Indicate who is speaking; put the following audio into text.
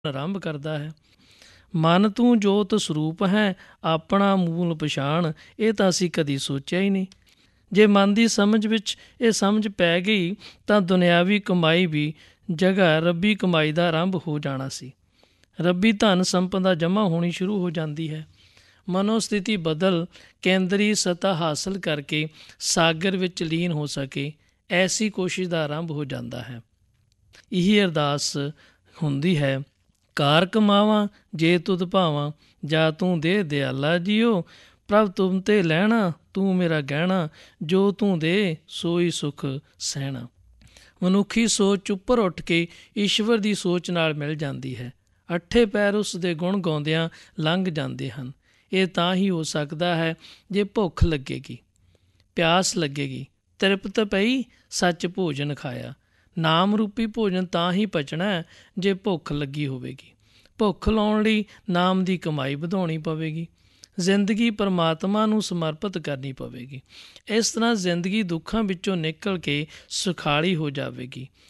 Speaker 1: ਆਰੰਭ ਕਰਦਾ ਹੈ। ਮਨ ਤੂੰ ਜੋਤ ਸਰੂਪ ਹੈ, ਆਪਣਾ ਮੂਲ ਪਛਾਣ, ਇਹ ਤਾਂ ਅਸੀਂ ਕਦੀ ਸੋਚਿਆ ਹੀ ਨਹੀਂ। ਜੇ ਮਨ ਦੀ ਸਮਝ ਵਿੱਚ ਇਹ ਸਮਝ ਪੈ ਗਈ ਤਾਂ ਦੁਨਿਆਵੀ ਕਮਾਈ ਵੀ ਜਗ੍ਹਾ ਰੱਬੀ ਕਮਾਈ ਦਾ ਆਰੰਭ ਹੋ ਜਾਣਾ ਸੀ। ਰੱਬੀ ਧਨ ਸੰਪਦਾ ਜਮ੍ਹਾਂ ਹੋਣੀ ਸ਼ੁਰੂ ਹੋ ਜਾਂਦੀ ਹੈ। ਮਨੋਸਥਿਤੀ ਬਦਲ ਕੇਂਦਰੀ ਸਤ੍ਹਾ ਹਾਸਲ ਕਰਕੇ ਸਾਗਰ ਵਿੱਚ ਲੀਨ ਹੋ ਸਕੇ, ਐਸੀ ਕੋਸ਼ਿਸ਼ ਦਾ ਆਰੰਭ ਹੋ ਜਾਂਦਾ ਹੈ। ਇਹੀ ਅਰਦਾਸ ਹੁੰਦੀ ਹੈ, ਕਾਰ ਕਮਾਵਾਂ ਜੇ ਤੁਧ ਭਾਵਾਂ, ਜਾ ਤੂੰ ਦੇ ਦਿਆਲਾ ਜੀਓ, ਪ੍ਰਭ ਤੁਮ ਤੇ ਲੈਣਾ, ਤੂੰ ਮੇਰਾ ਗਹਿਣਾ, ਜੋ ਤੂੰ ਦੇ ਸੋਈ ਸੁੱਖ ਸਹਿਣਾ। ਮਨੁੱਖੀ ਸੋਚ ਉੱਪਰ ਉੱਠ ਕੇ ਈਸ਼ਵਰ ਦੀ ਸੋਚ ਨਾਲ ਮਿਲ ਜਾਂਦੀ ਹੈ। ਅੱਠੇ ਪੈਰ ਉਸ ਦੇ ਗੁਣ ਗਾਉਂਦਿਆਂ ਲੰਘ ਜਾਂਦੇ ਹਨ। ਇਹ ਤਾਂ ਹੀ ਹੋ ਸਕਦਾ ਹੈ ਜੇ ਭੁੱਖ ਲੱਗੇਗੀ, ਪਿਆਸ ਲੱਗੇਗੀ, ਤ੍ਰਿਪਤ ਪਈ, ਸੱਚ ਭੋਜਨ ਖਾਇਆ। ਨਾਮ ਰੂਪੀ ਭੋਜਨ ਤਾਂ ਹੀ ਪਚਣਾ ਜੇ ਭੁੱਖ ਲੱਗੀ ਹੋਵੇਗੀ। ਭੁੱਖ ਲਾਉਣ ਲਈ ਨਾਮ ਦੀ ਕਮਾਈ ਵਧਾਉਣੀ ਪਵੇਗੀ। ਜ਼ਿੰਦਗੀ ਪਰਮਾਤਮਾ ਨੂੰ ਸਮਰਪਿਤ ਕਰਨੀ ਪਵੇਗੀ। ਇਸ ਤਰ੍ਹਾਂ ਜ਼ਿੰਦਗੀ ਦੁੱਖਾਂ ਵਿੱਚੋਂ ਨਿਕਲ ਕੇ ਸੁਖਾਲੀ ਹੋ ਜਾਵੇਗੀ।